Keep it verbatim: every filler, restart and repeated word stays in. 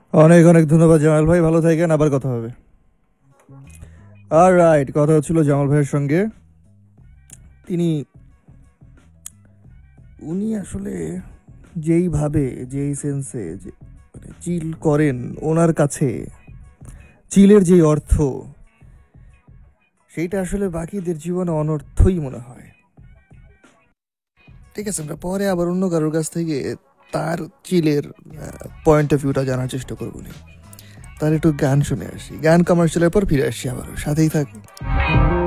অনেক অনেক ধন্যবাদ জামাল ভাই, ভালো থাকেন, আবার কথা হবে। আর রাইট, কথা হচ্ছিল জামাল ভাইয়ের সঙ্গে। তিনি উনি আসলে যেইভাবে যেই সেন্সে যে মানে চিল করেন, ওনার কাছে চিলের যেই অর্থ, সেইটা আসলে বাকিদের জীবনে অনর্থই মনে হয়। ঠিক আছে, আমরা পরে আবার অন্য কারোর কাছ থেকে তার চিলের পয়েন্ট অফ ভিউটা জানার চেষ্টা করবো নি। তার একটু গান শুনে আসি, গান কমার্শিয়ালের পর ফিরে আসছি আবার, সাথেই থাক।